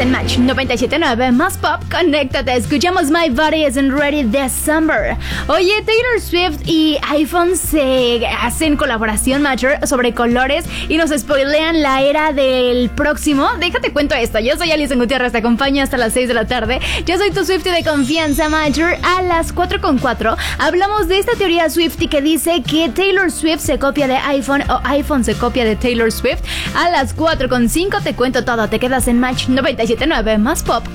en Match 97.9 más pop. Conéctate, escuchamos My Body Isn't Ready December. Oye, Taylor Swift y iPhone se hacen colaboración Matcher sobre colores y nos spoilean la era del próximo. Déjate cuento esto. Yo soy Alison Gutiérrez, te acompaño hasta las 6 de la tarde. Yo soy tu Swiftie de confianza, Matcher. A las 4:04 hablamos de esta teoría Swiftie que dice que Taylor Swift se copia de iPhone o iPhone se copia de Taylor Swift. A las 4:05 te cuento todo. Te quedas en Match 97.9 más pop.